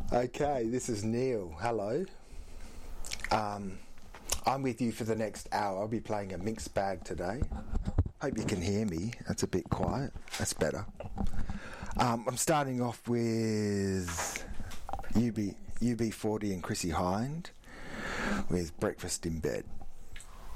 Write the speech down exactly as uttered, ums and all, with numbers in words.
Okay, this is Neil. Hello. Um, I'm with you for the next hour. I'll be playing a mixed bag today. Hope you can hear me. That's a bit quiet. That's better. Um, I'm starting off with U B U B forty and Chrissy Hind with Breakfast in Bed.